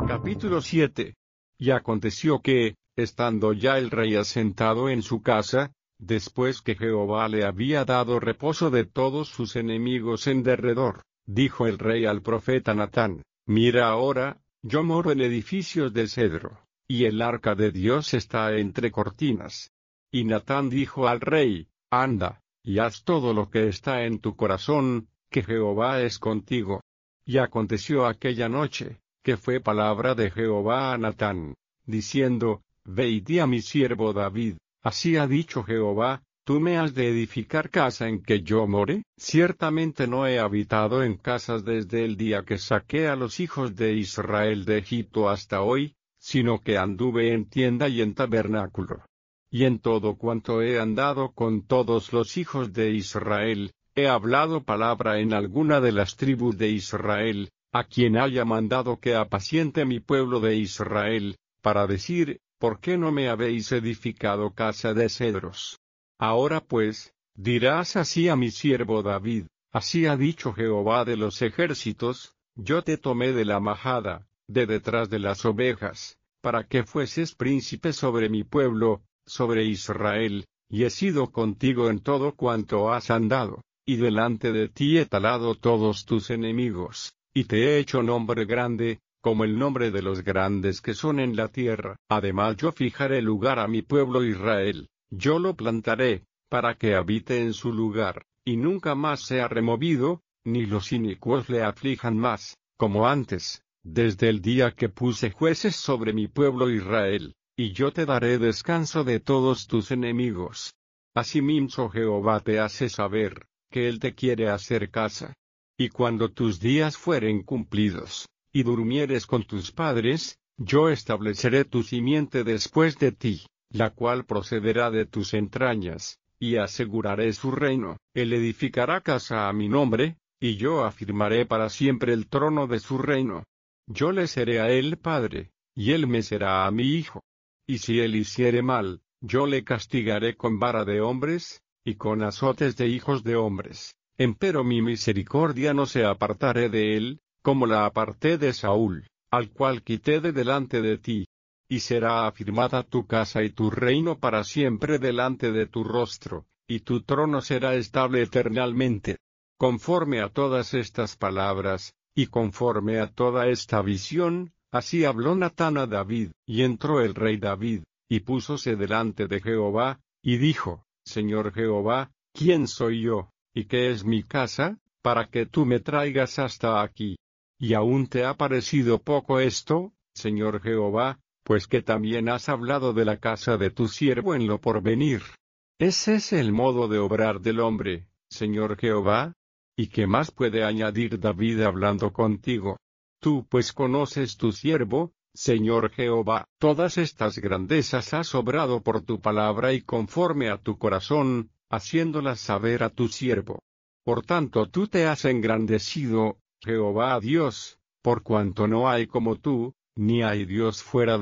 Capítulo 7. Y aconteció que, estando ya el rey asentado en su casa, después que Jehová le había dado reposo de todos sus enemigos en derredor, dijo el rey al profeta Natán: Mira ahora, yo moro en edificios de cedro, y el arca de Dios está entre cortinas. Y Natán dijo al rey: Anda, y haz todo lo que está en tu corazón, que Jehová es contigo. Y aconteció aquella noche, que fue palabra de Jehová a Natán, diciendo: Ve y di a mi siervo David: Así ha dicho Jehová, ¿tú me has de edificar casa en que yo more? Ciertamente no he habitado en casas desde el día que saqué a los hijos de Israel de Egipto hasta hoy, sino que anduve en tienda y en tabernáculo. Y en todo cuanto he andado con todos los hijos de Israel, he hablado palabra en alguna de las tribus de Israel, a quien haya mandado que apaciente mi pueblo de Israel, para decir: ¿Por qué no me habéis edificado casa de cedros? Ahora pues, dirás así a mi siervo David: Así ha dicho Jehová de los ejércitos: Yo te tomé de la majada, de detrás de las ovejas, para que fueses príncipe sobre mi pueblo, sobre Israel, y he sido contigo en todo cuanto has andado, y delante de ti he talado todos tus enemigos, y te he hecho nombre grande, como el nombre de los grandes que son en la tierra. Además yo fijaré lugar a mi pueblo Israel, yo lo plantaré, para que habite en su lugar, y nunca más sea removido, ni los inicuos le aflijan más, como antes, desde el día que puse jueces sobre mi pueblo Israel, y yo te daré descanso de todos tus enemigos. Asimismo Jehová te hace saber, que Él te quiere hacer casa. Y cuando tus días fueren cumplidos, y durmieres con tus padres, yo estableceré tu simiente después de ti, la cual procederá de tus entrañas, y aseguraré su reino. Él edificará casa a mi nombre, y yo afirmaré para siempre el trono de su reino. Yo le seré a él padre, y él me será a mi hijo. Y si él hiciere mal, yo le castigaré con vara de hombres, y con azotes de hijos de hombres. Empero mi misericordia no se apartaré de él, como la aparté de Saúl, al cual quité de delante de ti. Y será afirmada tu casa y tu reino para siempre delante de tu rostro, y tu trono será estable eternalmente. Conforme a todas estas palabras, y conforme a toda esta visión, así habló Natán a David. Y entró el rey David, y púsose delante de Jehová, y dijo: Señor Jehová, ¿quién soy yo, y qué es mi casa, para que tú me traigas hasta aquí? ¿Y aún te ha parecido poco esto, Señor Jehová, pues que también has hablado de la casa de tu siervo en lo porvenir? ¿Ese es el modo de obrar del hombre, Señor Jehová? ¿Y qué más puede añadir David hablando contigo? Tú pues conoces tu siervo, Señor Jehová. Todas estas grandezas has obrado por tu palabra y conforme a tu corazón, haciéndolas saber a tu siervo. Por tanto tú te has engrandecido, Jehová Dios, por cuanto no hay como tú, ni hay Dios fuera